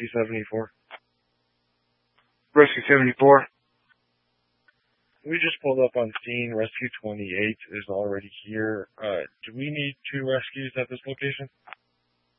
Rescue 74. Rescue 74. We just pulled up on scene. Rescue 28 is already here. Do we need 2 rescues at this location?